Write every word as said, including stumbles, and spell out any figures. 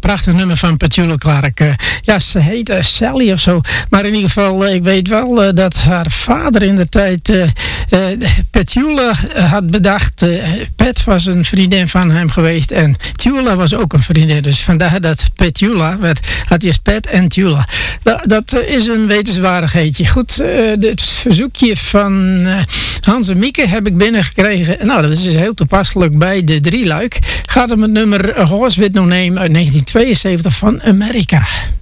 prachtig nummer van Petula Clark. Uh, ja, ze heet uh, Sally of zo. Maar in ieder geval, uh, ik weet wel uh, dat haar vader in de tijd uh, uh, Petula had bedacht. Uh, Pet was een vriendin van hem geweest en Tula was ook een vriendin. Dus vandaar dat Petula werd, had hij Pet en Tula. Da, dat uh, is een wetenswaardigheidje. Goed, uh, het verzoekje van uh, Hans en Mieke heb ik binnengekregen. Nou, dat is dus heel toepasselijk bij de drieluik. Gaat om het nummer Horse With No Name uit negentien tweeënzeventig van Amerika.